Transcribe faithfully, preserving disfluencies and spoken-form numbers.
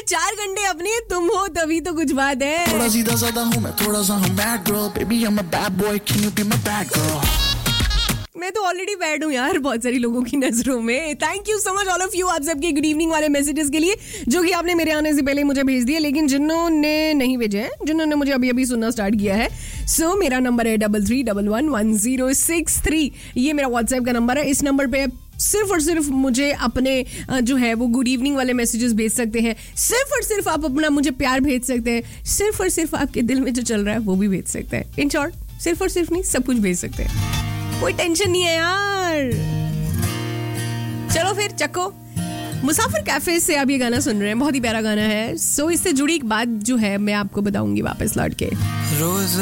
चार घंटे अपने तुम हो तभी तो कुछ बात है. थोड़ा सीधा साधा हूँ मैं, थोड़ा सा हूँ bad girl. Baby I'm a bad boy, can you be my bad girl? मैं तो ऑलरेडी बैड हूँ यार बहुत सारी लोगों की नजरों में. Thank you so much all of you आप सबके गुड इवनिंग वाले मैसेजेस के लिए जो कि आपने मेरे आने से पहले मुझे भेज दिए, लेकिन जिन्होंने नहीं भेजे हैं, जिन्होंने मुझे अभी अभी सुनना स्टार्ट किया है. सो so, मेरा नंबर है double three double one one zero six three. ये मेरा व्हाट्सएप का नंबर है. इस नंबर पे सिर्फ और सिर्फ मुझे अपने जो है वो गुड इवनिंग वाले मैसेजेस भेज सकते हैं. सिर्फ और सिर्फ आप अपना मुझे प्यार भेज सकते हैं. सिर्फ और सिर्फ आपके दिल में जो चल रहा है वो भी भेज सकते हैं. इन शॉर्ट सिर्फ और सिर्फ नहीं, सब कुछ भेज सकते हैं. कोई टेंशन नहीं है यार. चलो फिर चक्को. मुसाफिर कैफे से आप ये गाना सुन रहे हैं, बहुत ही प्यारा गाना है. सो इससे जुड़ी एक बात जो है मैं आपको बताऊंगी वापस लौट के. रोज